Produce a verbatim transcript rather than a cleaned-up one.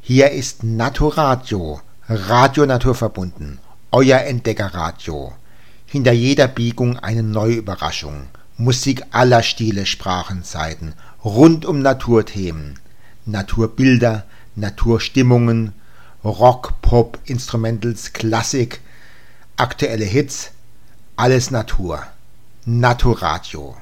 Hier ist Naturadio, Radio naturverbunden, euer Entdeckerradio. Hinter jeder Biegung eine neue Überraschung. Musik aller Stile, Sprachen, Zeiten, rund um Naturthemen, Naturbilder, Naturstimmungen, Rock, Pop, Instrumentals, Klassik, aktuelle Hits, alles Natur. Naturadio.